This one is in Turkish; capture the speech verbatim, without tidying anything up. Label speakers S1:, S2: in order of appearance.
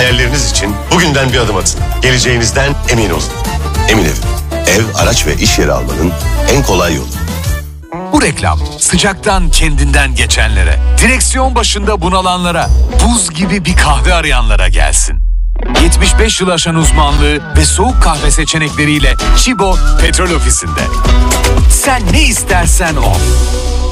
S1: Hayalleriniz için bugünden bir adım atın. Geleceğinizden emin olun. Emin Ev. Ev, araç ve iş yeri almanın en kolay yolu.
S2: Bu reklam sıcaktan kendinden geçenlere, direksiyon başında bunalanlara, buz gibi bir kahve arayanlara gelsin. yetmiş beş yıl aşan uzmanlığı ve soğuk kahve seçenekleriyle Chibo Petrol Ofisi'nde. Sen ne istersen o.